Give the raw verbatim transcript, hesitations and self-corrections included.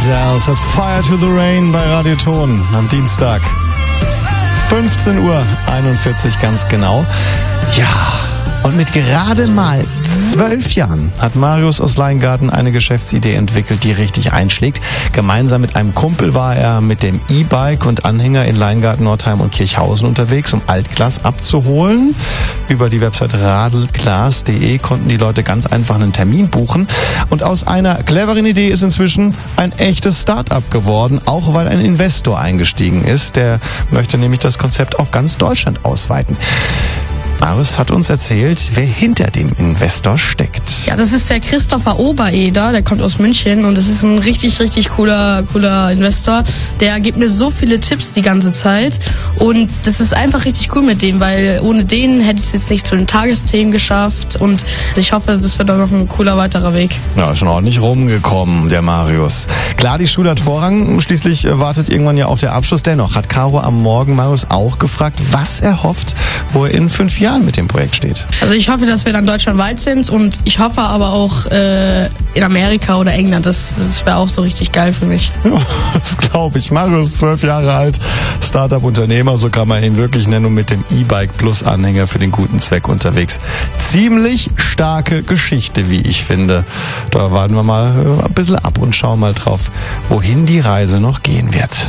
Adele hat Fire to the Rain bei Radio Ton am Dienstag. fünfzehn Uhr einundvierzig ganz genau. Ja, und mit gerade mal zwölf Jahren hat Marius aus Leingarten eine Geschäftsidee entwickelt, die richtig einschlägt. Gemeinsam mit einem Kumpel war er mit dem E-Bike und Anhänger in Leingarten, Nordheim und Kirchhausen unterwegs, um Altglas abzuholen. Über die Website radelglas punkt de konnten die Leute ganz einfach einen Termin buchen. Und aus einer cleveren Idee ist inzwischen ein echtes Start-up geworden, auch weil ein Investor eingestiegen ist. Der möchte nämlich das Konzept auf ganz Deutschland ausweiten. Marius hat uns erzählt, wer hinter dem Investor steckt. Ja, das ist der Christopher Obereder, der kommt aus München und das ist ein richtig, richtig cooler, cooler Investor. Der gibt mir so viele Tipps die ganze Zeit und das ist einfach richtig cool mit dem, weil ohne den hätte ich es jetzt nicht zu den Tagesthemen geschafft und ich hoffe, das wird auch noch ein cooler weiterer Weg. Ja, schon ordentlich rumgekommen, der Marius. Klar, die Schule hat Vorrang, schließlich wartet irgendwann ja auch der Abschluss. Dennoch hat Caro am Morgen Marius auch gefragt, was er hofft, wo er in fünf Jahren mit dem Projekt steht. Also ich hoffe, dass wir dann deutschlandweit sind und ich hoffe aber auch äh, in Amerika oder England. Das, das wäre auch so richtig geil für mich. Ja, das glaube ich. Marius, zwölf Jahre alt, Startup-Unternehmer, so kann man ihn wirklich nennen, und mit dem E-Bike Plus Anhänger für den guten Zweck unterwegs. Ziemlich starke Geschichte, wie ich finde. Da warten wir mal ein bisschen ab und schauen mal drauf, wohin die Reise noch gehen wird.